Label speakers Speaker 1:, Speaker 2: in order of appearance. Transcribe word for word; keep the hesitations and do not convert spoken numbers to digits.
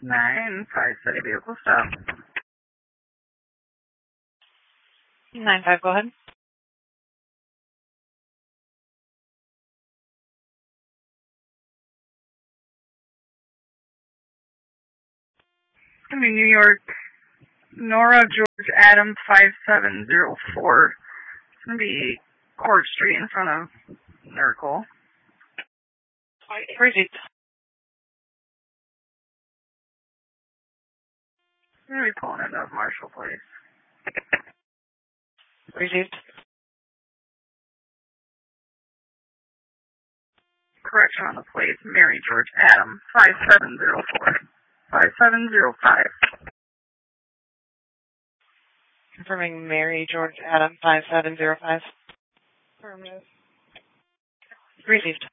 Speaker 1: nine five, city vehicle stop.
Speaker 2: nine five, go ahead.
Speaker 1: It's going to be New York, Nora George Adam five seven zero four. It's going to be Court Street in front of Miracle.
Speaker 2: Received.
Speaker 1: I'm going to be pulling into Marshall Place.
Speaker 2: Received.
Speaker 1: Correction on the plate, Mary George Adam five seven zero four. five seven zero five.
Speaker 2: Confirming Mary George Adam five seven zero five.
Speaker 1: Affirmative.
Speaker 2: Received.